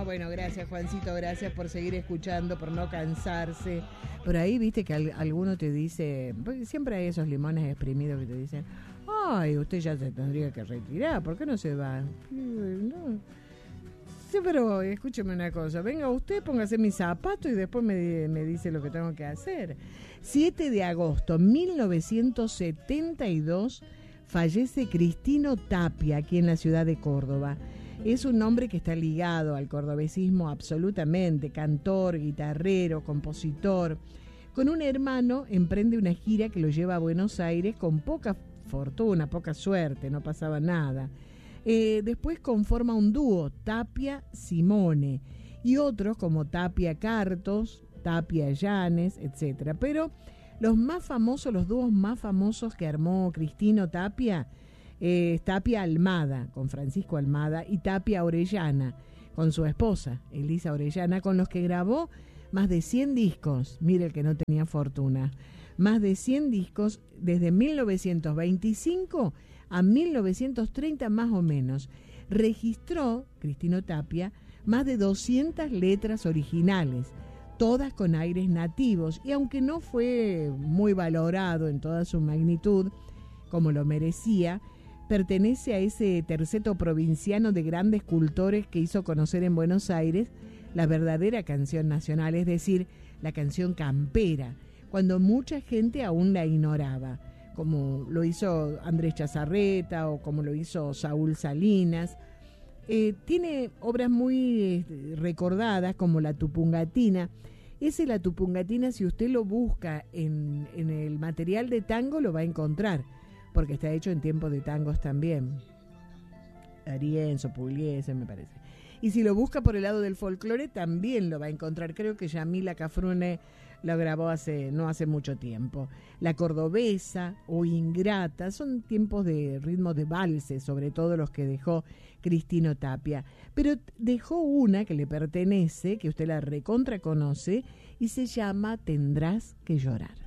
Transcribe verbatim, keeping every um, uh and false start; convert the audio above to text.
bueno, gracias Juancito, gracias por seguir escuchando, por no cansarse. Por ahí viste que al, alguno te dice, porque siempre hay esos limones exprimidos que te dicen, ay, usted ya se tendría que retirar, ¿por qué no se va? No. Sí, pero escúcheme una cosa, venga usted, póngase mis zapatos y después me, me dice lo que tengo que hacer. siete de agosto de mil novecientos setenta y dos fallece Cristino Tapia, aquí en la ciudad de Córdoba. Es un hombre que está ligado al cordobesismo absolutamente, cantor, guitarrero, compositor. Con un hermano emprende una gira que lo lleva a Buenos Aires con poca fortuna, poca suerte, no pasaba nada. Eh, después conforma un dúo, Tapia-Simone, y otros como Tapia-Cartos, Tapia-Llanes, etcétera. Pero los más famosos, los dúos más famosos que armó Cristino Tapia, eh, Tapia Almada, con Francisco Almada, y Tapia Orellana, con su esposa, Elisa Orellana, con los que grabó más de cien discos. Mire el que no tenía fortuna. Más de cien discos desde mil novecientos veinticinco a mil novecientos treinta más o menos. Registró, Cristino Tapia, más de doscientas letras originales, todas con aires nativos, y aunque no fue muy valorado en toda su magnitud, como lo merecía, pertenece a ese terceto provinciano de grandes cultores que hizo conocer en Buenos Aires la verdadera canción nacional, es decir, la canción campera, cuando mucha gente aún la ignoraba, como lo hizo Andrés Chazarreta o como lo hizo Saúl Salinas. Eh, tiene obras muy eh, recordadas como La Tupungatina. Ese La Tupungatina, si usted lo busca en, en el material de tango, lo va a encontrar, porque está hecho en tiempos de tangos también. Arienzo, Pugliese, me parece. Y si lo busca por el lado del folclore, también lo va a encontrar. Creo que Yamila Cafrune lo grabó hace no hace mucho tiempo. La Cordobesa o Ingrata son tiempos de ritmos de valses, sobre todo los que dejó Cristino Tapia. Pero dejó una que le pertenece, que usted la recontra conoce, y se llama Tendrás que llorar.